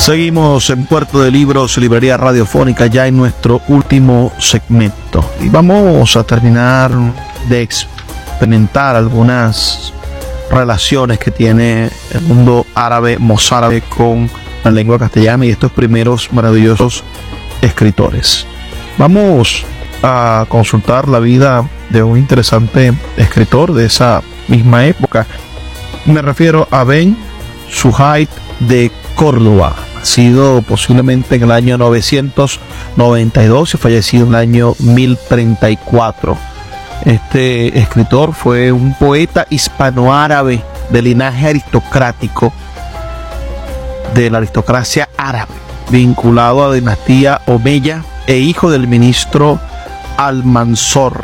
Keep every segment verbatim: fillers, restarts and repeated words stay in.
Seguimos en Puerto de Libros, librería radiofónica, ya en nuestro último segmento. Y vamos a terminar de experimentar algunas relaciones que tiene el mundo árabe, mozárabe, con la lengua castellana y estos primeros maravillosos escritores. Vamos a consultar la vida de un interesante escritor de esa misma época. Me refiero a Ben Suhaib de Córdoba, nacido posiblemente en el año novecientos noventa y dos y fallecido en el año mil treinta y cuatro. Este escritor fue un poeta hispanoárabe de linaje aristocrático de la aristocracia árabe, vinculado a la dinastía Omeya e hijo del ministro Almanzor.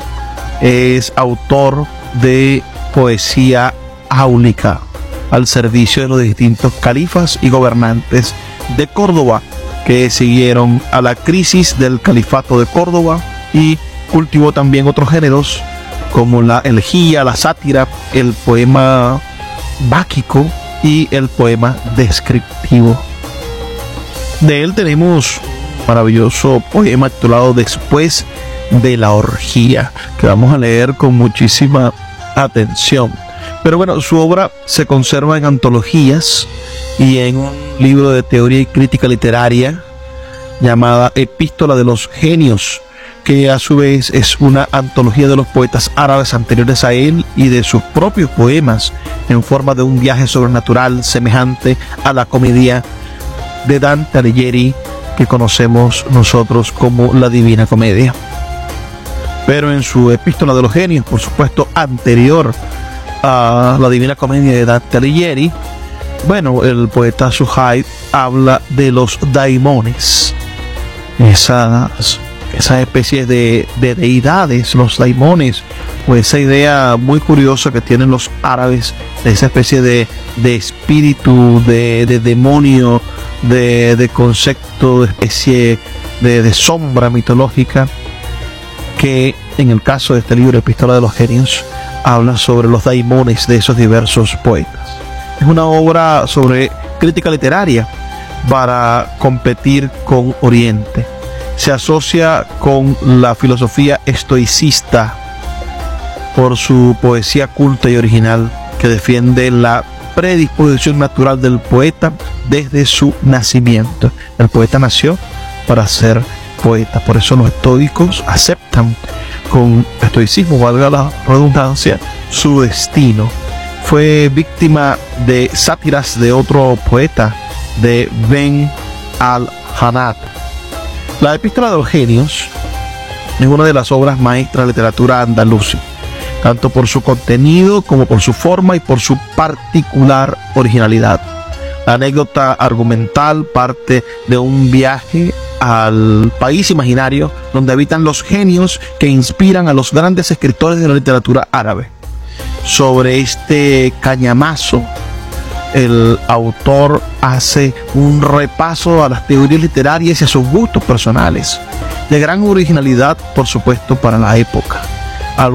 Es autor de poesía áulica al servicio de los distintos califas y gobernantes de Córdoba que siguieron a la crisis del califato de Córdoba, y cultivó también otros géneros como la elegía, la sátira, el poema báquico y el poema descriptivo. De él tenemos un maravilloso poema titulado Después de la orgía, que vamos a leer con muchísima atención. Pero bueno, su obra se conserva en antologías y en un libro de teoría y crítica literaria llamada Epístola de los Genios, que a su vez es una antología de los poetas árabes anteriores a él y de sus propios poemas en forma de un viaje sobrenatural semejante a la comedia de Dante Alighieri que conocemos nosotros como la Divina Comedia. Pero en su Epístola de los Genios, por supuesto anterior a la Divina Comedia de Dante Alighieri, bueno, el poeta Suhaib habla de los daimones, esas, esas especies de, de deidades, los daimones, pues esa idea muy curiosa que tienen los árabes de esa especie de, de espíritu, de, de demonio, de, de concepto, de especie de, de sombra mitológica, que en el caso de este libro, Epístola de los Genios, habla sobre los daimones de esos diversos poetas. Es una obra sobre crítica literaria para competir con Oriente. Se asocia con la filosofía estoicista por su poesía culta y original, que defiende la predisposición natural del poeta desde su nacimiento. El poeta nació para ser poeta, por eso los estoicos aceptan con estoicismo, valga la redundancia, su destino. Fue víctima de sátiras de otro poeta, de Ben al-Hanad. La Epístola de los Genios es una de las obras maestras de la literatura andalusí, tanto por su contenido como por su forma y por su particular originalidad. La anécdota argumental parte de un viaje al país imaginario donde habitan los genios que inspiran a los grandes escritores de la literatura árabe. Sobre este cañamazo, el autor hace un repaso a las teorías literarias y a sus gustos personales, de gran originalidad, por supuesto, para la época.